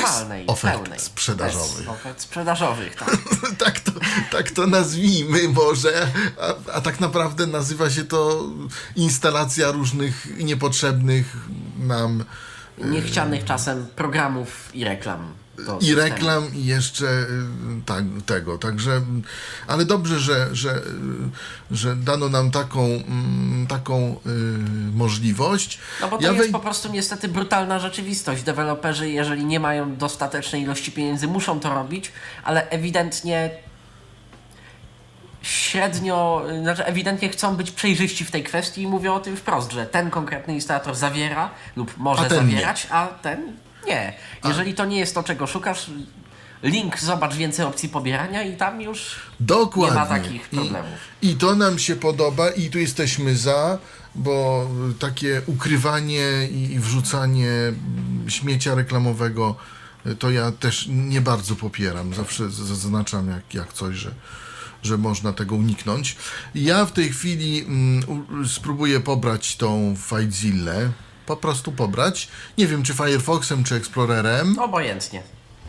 brutalnej, ofert pełnej. sprzedażowych. Bez ofert sprzedażowych, tak. tak to nazwijmy może, a tak naprawdę nazywa się to instalacja różnych niepotrzebnych nam Niechcianych czasem programów i reklam. do i systemu. reklam i jeszcze tego, także ale dobrze, że dano nam taką możliwość. No bo to jest po prostu niestety brutalna rzeczywistość. Deweloperzy, jeżeli nie mają dostatecznej ilości pieniędzy, muszą to robić, ale ewidentnie ewidentnie chcą być przejrzyści w tej kwestii i mówią o tym wprost, że ten konkretny instalator zawiera lub może zawierać, a ten nie. Jeżeli to nie jest to, czego szukasz, link, zobacz więcej opcji pobierania i tam już dokładnie. Nie ma takich problemów. I to nam się podoba i tu jesteśmy za, bo takie ukrywanie i wrzucanie śmiecia reklamowego to ja też nie bardzo popieram. Zawsze zaznaczam jak coś, że można tego uniknąć. Ja w tej chwili spróbuję pobrać tą FileZillę. Po prostu pobrać. Nie wiem, czy Firefoxem, czy Explorerem. Obojętnie.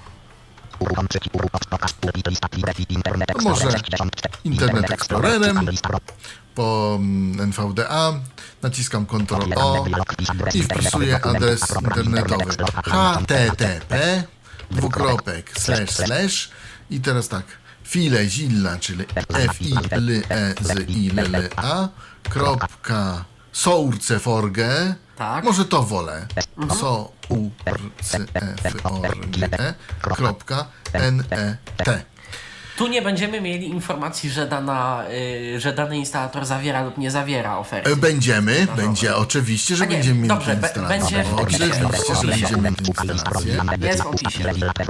No może Internet Explorerem po NVDA. Naciskam Ctrl-O i wpisuję adres internetowy http:// i teraz tak, FileZilla, czyli FileZilla.sourceforge. Tak. Może to wolę. sourceforge.net. Tu nie będziemy mieli informacji, że dany instalator zawiera lub nie zawiera oferty. Będzie oczywiście, że będziemy mieli dobrze, tę instalację. będzie w opisie. Oczywiście, że będziemy mieli tę instalację. Jest w opisie.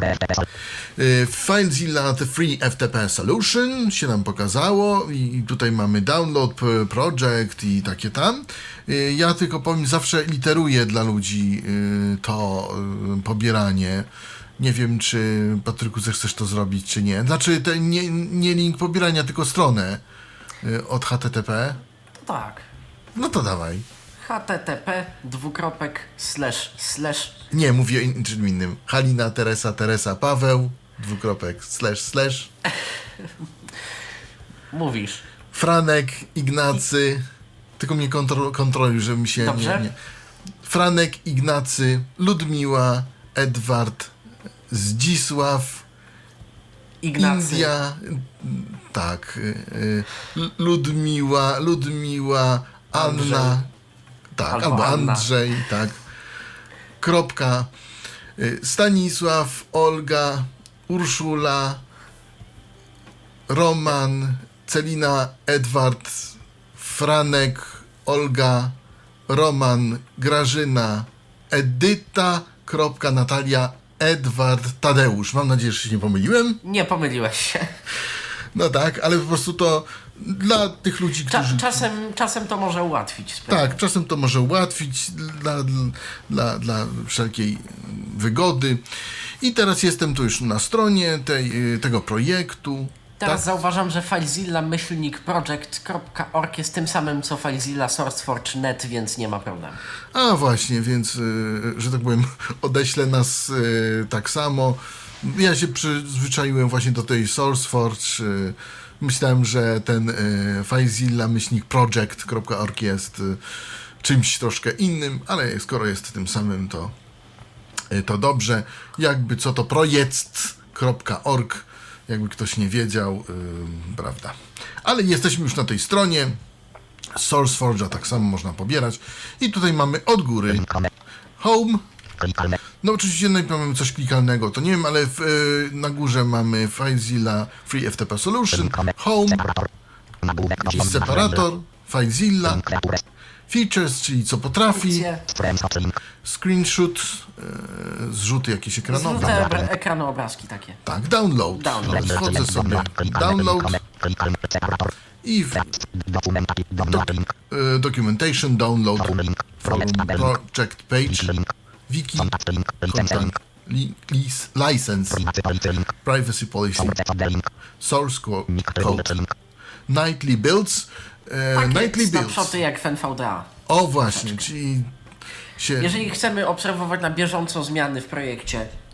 FileZilla The Free FTP Solution się nam pokazało i tutaj mamy download project i takie tam. Ja tylko powiem, zawsze literuję dla ludzi to pobieranie. Nie wiem, czy Patryku chcesz to zrobić, czy nie. Znaczy, nie link pobierania, tylko stronę od HTTP. Tak. No to dawaj. http:// Nie, mówię o czym innym. Halina, Teresa, Paweł, // Mówisz. Franek, Ignacy, tylko mnie kontroluj, żebym się Dobrze? nie. Franek, Ignacy, Ludmiła, Edward, Zdzisław, Ignacy. India, tak, Ludmiła, Anna, tak, albo Anna. Andrzej, tak, kropka, Stanisław, Olga, Urszula, Roman, Celina, Edward, Franek, Olga, Roman, Grażyna, Edyta, kropka, Natalia, Edward, Tadeusz. Mam nadzieję, że się nie pomyliłem. Nie pomyliłeś się. No tak, ale po prostu to dla tych ludzi, którzy... Czasem to może ułatwić sprawę. Tak, czasem to może ułatwić dla wszelkiej wygody. I teraz jestem tu już na stronie tego projektu. Teraz tak? zauważam, że FileZilla-project.org jest tym samym co FileZilla SourceForge.net, więc nie ma problemu. A właśnie, więc, że tak powiem, odeślę nas tak samo. Ja się przyzwyczaiłem właśnie do tej SourceForge. Myślałem, że ten FileZilla-project.org jest czymś troszkę innym, ale skoro jest tym samym, to dobrze. Jakby co to projekt.org, jakby ktoś nie wiedział, prawda. Ale jesteśmy już na tej stronie. SourceForge'a tak samo można pobierać. I tutaj mamy od góry Home. No oczywiście mamy coś klikalnego, to nie wiem, ale na górze mamy FileZilla Free FTP Solution, Home, jakiś separator, FileZilla, Features, czyli co potrafi, Screenshot, zrzuty jakieś ekranowe. Zrzuty ekranu, obrazki takie. Tak, download. Wchodzę sobie download i documentation, download from project page, wiki, contact, license, privacy policy, source code, nightly builds, Takie snapshoty jak w NVDA. O właśnie, czyli Jeżeli chcemy obserwować na bieżąco zmiany w projekcie,